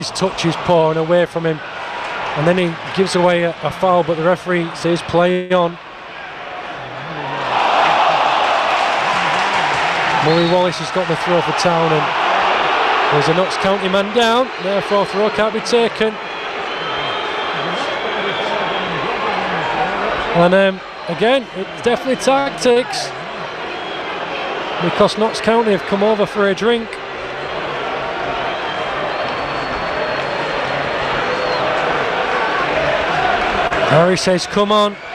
touch his paw and away from him, and then he gives away a foul, but the referee says play on. Murray Wallace has got the throw for Town, and there's a Notts County man down, therefore throw can't be taken. And again, it's definitely tactics, because Notts County have come over for a drink. Harry says come on.